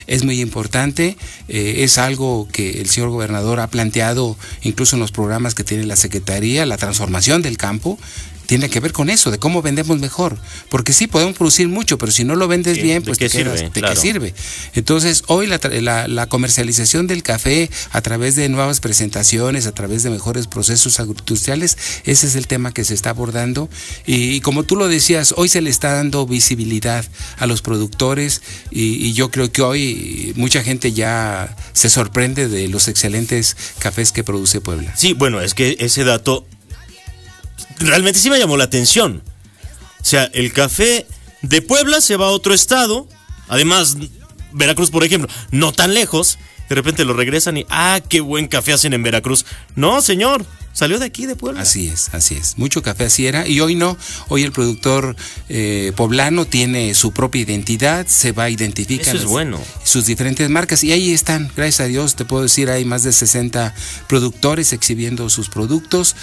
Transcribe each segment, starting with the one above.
Es muy importante, es algo que el señor gobernador ha planteado incluso en los programas que tiene la Secretaría, la transformación del campo. Tiene que ver con eso, de cómo vendemos mejor. Porque sí, podemos producir mucho, pero si no lo vendes bien, pues ¿de qué sirve? Entonces, hoy la comercialización del café a través de nuevas presentaciones, a través de mejores procesos agroindustriales, ese es el tema que se está abordando. Y como tú lo decías, hoy se le está dando visibilidad a los productores y yo creo que hoy mucha gente ya se sorprende de los excelentes cafés que produce Puebla. Sí, bueno, es que ese dato realmente sí me llamó la atención. O sea, el café de Puebla se va a otro estado. Además, Veracruz, por ejemplo, no tan lejos. De repente lo regresan y qué buen café hacen en Veracruz. No, señor, salió de aquí, de Puebla. Así es. Mucho café así era. Y hoy no. Hoy el productor poblano tiene su propia identidad, se va a identificar. Eso es bueno. Sus diferentes marcas. Y ahí están, gracias a Dios, te puedo decir, hay más de 60 productores exhibiendo sus productos.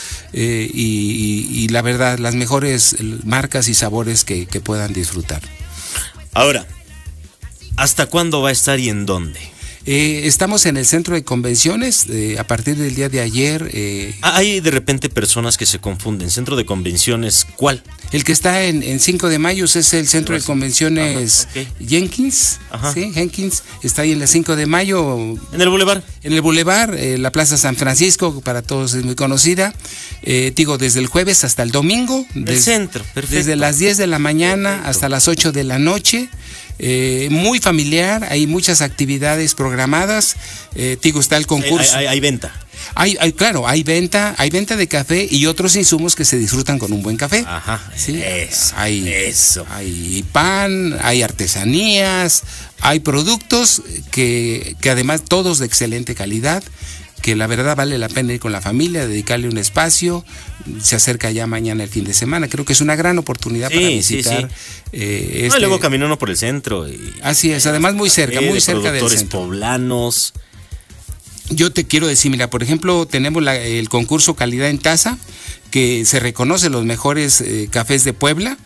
Y la verdad, las mejores marcas y sabores que puedan disfrutar. Ahora, ¿hasta cuándo va a estar y en dónde? Estamos en el centro de convenciones a partir del día de ayer. Hay de repente personas que se confunden. ¿Centro de convenciones cuál? El que está en 5 de mayo es el centro de convenciones. Ajá, okay. Jenkins. Ajá. Sí, Jenkins. Está ahí en la 5 de mayo. ¿En el Boulevard? En el Boulevard, la Plaza San Francisco, para todos es muy conocida. Digo, desde el jueves hasta el domingo. El centro, perfecto. Desde las 10 de la mañana hasta las 8 de la noche. Muy familiar, hay muchas actividades programadas. Digo, está el concurso. Hay venta. Claro, hay venta de café y otros insumos que se disfrutan con un buen café. Ajá, ¿sí? Eso. Hay pan, hay artesanías, hay productos que además todos de excelente calidad, que la verdad vale la pena ir con la familia, dedicarle un espacio. Se acerca ya mañana el fin de semana. Creo que es una gran oportunidad para visitar. Sí. Luego caminando por el centro. Así es, además muy cerca del centro. Productores poblanos. Yo te quiero decir, mira, por ejemplo, tenemos el concurso Calidad en Taza, que se reconoce los mejores cafés de Puebla.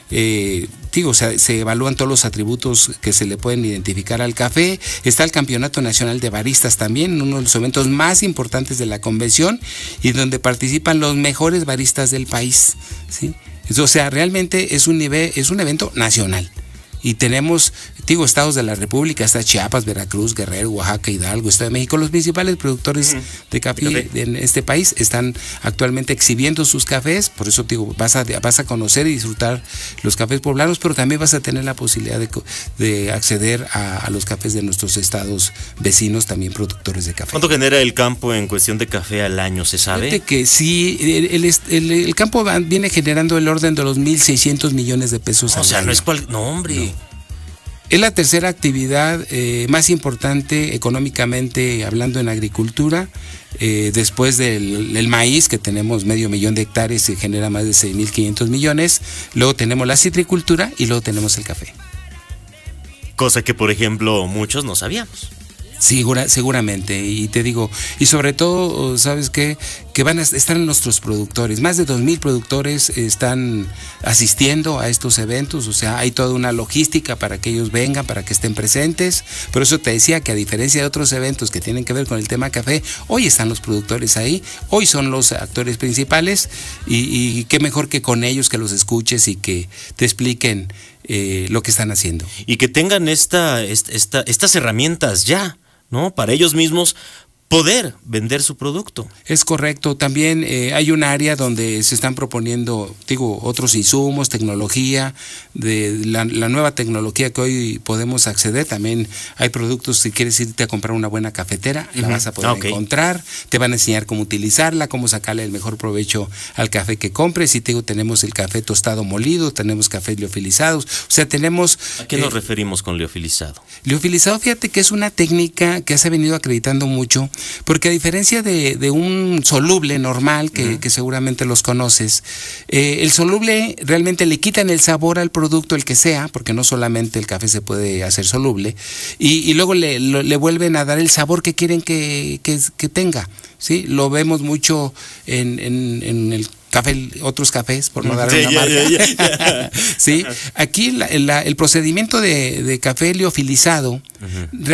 Se evalúan todos los atributos que se le pueden identificar al café. Está el Campeonato Nacional de Baristas también, uno de los eventos más importantes de la convención y donde participan los mejores baristas del país, ¿sí? O sea, realmente es un evento nacional. Y tenemos, estados de la República, está Chiapas, Veracruz, Guerrero, Oaxaca, Hidalgo, Estado de México. Los principales productores de café en este país están actualmente exhibiendo sus cafés. Por eso vas a conocer y disfrutar los cafés poblanos, pero también vas a tener la posibilidad de acceder a los cafés de nuestros estados vecinos, también productores de café. ¿Cuánto genera el campo en cuestión de café al año, se sabe? Fíjate que sí, el campo viene generando el orden de los 1,600 millones de pesos. O sea, no es no, hombre. No. Es la tercera actividad más importante económicamente hablando en agricultura, después del maíz, que tenemos 500,000 de hectáreas y genera más de 6,500 millones. Luego tenemos la citricultura y luego tenemos el café. Cosa que, por ejemplo, muchos no sabíamos. Seguramente, y te digo, y sobre todo, ¿sabes qué? Que están nuestros productores, más de 2,000 productores están asistiendo a estos eventos, o sea, hay toda una logística para que ellos vengan, para que estén presentes. Por eso te decía que a diferencia de otros eventos que tienen que ver con el tema café, hoy están los productores ahí, hoy son los actores principales, y qué mejor que con ellos que los escuches y que te expliquen lo que están haciendo. Y que tengan estas herramientas ya, ¿no? Para ellos mismos poder vender su producto. Es correcto. También hay un área donde se están proponiendo, otros insumos, tecnología, de la nueva tecnología que hoy podemos acceder. También hay productos, si quieres irte a comprar una buena cafetera, la vas a poder encontrar. Te van a enseñar cómo utilizarla, cómo sacarle el mejor provecho al café que compres. Y tenemos el café tostado molido, tenemos cafés liofilizados. O sea, tenemos... ¿A qué nos referimos con liofilizado? Liofilizado, fíjate que es una técnica que se ha venido acreditando mucho, porque a diferencia de un soluble normal, que seguramente los conoces, el soluble realmente le quitan el sabor al producto, el que sea, porque no solamente el café se puede hacer soluble, y luego le vuelven a dar el sabor que quieren que tenga, ¿sí? Lo vemos mucho en el otros cafés, por no dar Sí, una marca. Sí, aquí el procedimiento de café liofilizado